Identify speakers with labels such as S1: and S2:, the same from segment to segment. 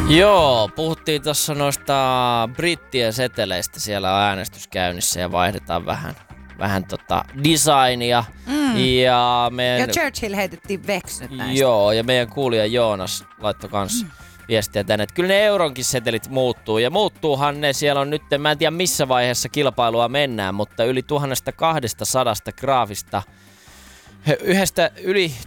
S1: Joo, puhuttiin tuossa noista brittien seteleistä. Siellä on äänestys käynnissä ja vaihdetaan vähän designia. Ja
S2: Churchill heitettiin veksi nyt näistä.
S1: Joo, ja meidän kuulija Joonas laittoi kans viestiä tänne, että kyllä ne euronkin setelit muuttuu. Ja muuttuuhan ne, siellä on nyt, mä en tiedä missä vaiheessa kilpailua mennään, mutta yli 1200 graafista, yli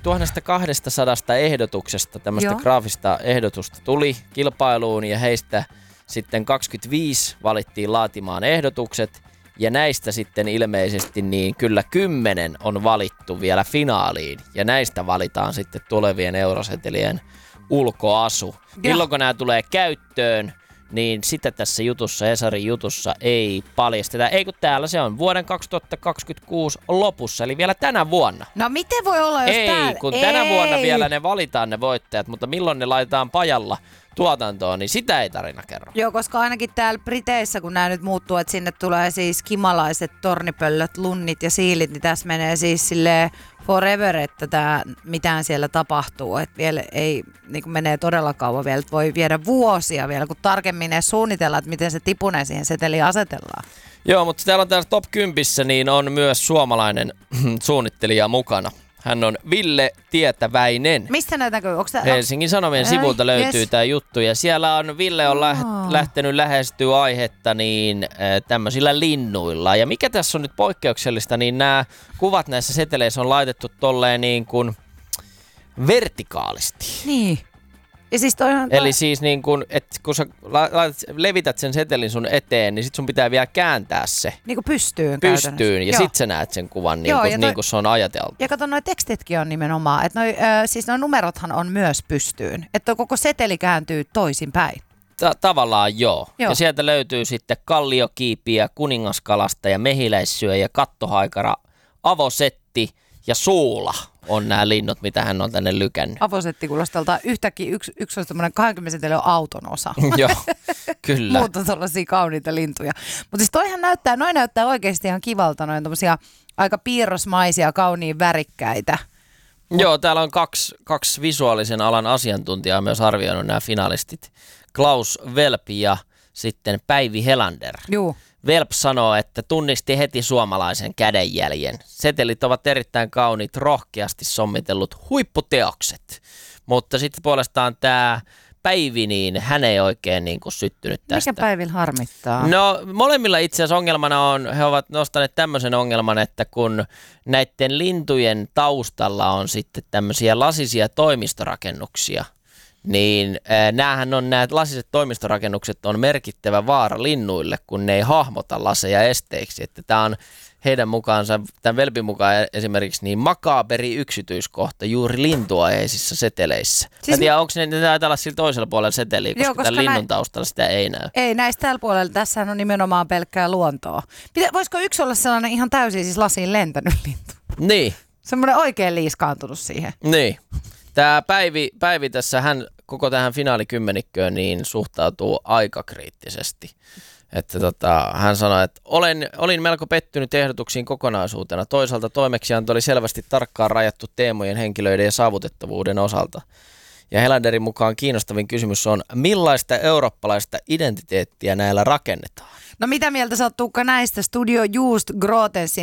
S1: 1200 ehdotuksesta, tämmöistä graafista ehdotusta tuli kilpailuun ja heistä sitten 25 valittiin laatimaan ehdotukset. Ja näistä sitten ilmeisesti niin kyllä 10 on valittu vielä finaaliin. Ja näistä valitaan sitten tulevien eurosetelien ulkoasu. Milloin kun nämä tulee käyttöön, niin sitä tässä jutussa, Hesarin jutussa ei paljasteta. Ei kun täällä se on vuoden 2026 lopussa, eli vielä tänä vuonna.
S2: No miten voi olla, jos täällä?
S1: Kun tänä vuonna vielä ne valitaan ne voittajat, mutta milloin ne laitetaan pajalla tuotantoon, niin sitä ei tarina kerro.
S2: Joo, koska ainakin täällä Briteissä, kun nämä nyt muuttuu, että sinne tulee siis kimalaiset tornipöllöt, lunnit ja siilit, niin tässä menee siis silleen forever, että mitään siellä tapahtuu. Että vielä ei niin menee todella kauan vielä, että voi viedä vuosia vielä, kun tarkemmin edes suunnitellaan, että miten se tipuneen siihen seteliin asetellaan.
S1: Joo, mutta täällä on täällä top 10, niin on myös suomalainen suunnittelija mukana. Hän on Ville Tietäväinen.
S2: Mistä näitä näkyy?
S1: Helsingin Sanomien sivulta löytyy tämä juttu. Ja siellä on, Ville on lähtenyt lähestyä aihetta niin tämmöisillä linnuilla. Ja mikä tässä on nyt poikkeuksellista, niin nämä kuvat näissä seteleissä on laitettu tolleen niin kuin vertikaalisti.
S2: Niin. Ja siis
S1: eli siis niin kuin, että kun sä levität sen setelin sun eteen, niin sit sun pitää vielä kääntää se.
S2: Niin kuin pystyyn
S1: ja sit sä näet sen kuvan niin kuin se on ajateltu.
S2: Ja kato, noi tekstitkin on nimenomaan, että siis noi numerothan on myös pystyyn. Että koko seteli kääntyy toisinpäin.
S1: Tavallaan joo. Ja sieltä löytyy sitten kalliokiipiä, kuningaskalasta ja mehiläissyöjä, kattohaikara, avosetti ja suula on nämä linnut, mitä hän on tänne lykännyt.
S2: Avosetti kuulostaa yhtäkkiä yksi on semmoinen 20 senttiä auton osa.
S1: Joo, kyllä.
S2: Muut on tuollaisia kauniita lintuja. Mutta siis toihan näyttää oikeasti ihan kivalta, noin tommosia aika piirrosmaisia, kauniin värikkäitä.
S1: Joo, täällä on kaksi visuaalisen alan asiantuntijaa myös arvioinut nämä finalistit. Klaus Welp ja sitten Päivi Helander.
S2: Joo.
S1: Welp sanoo, että tunnisti heti suomalaisen kädenjäljen. Setelit ovat erittäin kauniit, rohkeasti sommitellut huipputeokset. Mutta sitten puolestaan tämä Päivi, niin hän ei oikein niin kuin syttynyt tästä.
S2: Mikä Päivillä harmittaa?
S1: No molemmilla itse asiassa ongelmana on, he ovat nostaneet tämmöisen ongelman, että kun näiden lintujen taustalla on sitten tämmöisiä lasisia toimistorakennuksia, niin nämä lasiset toimistorakennukset on merkittävä vaara linnuille, kun ne ei hahmota laseja esteiksi. Että tämä on heidän mukaansa, tämän Welpin mukaan esimerkiksi niin makaaberi yksityiskohta juuri lintuaiheisissa seteleissä. Siis tiedä, onko ne taitaa olla sillä toisella puolella seteliä, koska tämän linnun taustalla sitä ei näy.
S2: Ei, näistä tällä puolella. Tässähän on nimenomaan pelkkää luontoa. Voisiko yksi olla sellainen ihan täysin siis lasiin lentänyt lintu?
S1: Niin.
S2: Semmoinen oikein liiskaantunut siihen.
S1: Niin. Tämä Päivi tässä, hän koko tähän finaalikymmenikköön niin suhtautuu aika kriittisesti. Että hän sanoi, että olin melko pettynyt ehdotuksiin kokonaisuutena. Toisaalta toimeksianto oli selvästi tarkkaan rajattu teemojen, henkilöiden ja saavutettavuuden osalta. Ja Helanderin mukaan kiinnostavin kysymys on, millaista eurooppalaista identiteettiä näillä rakennetaan?
S2: No mitä mieltä sä oot, Tuukka, näistä Studio Just Grotensin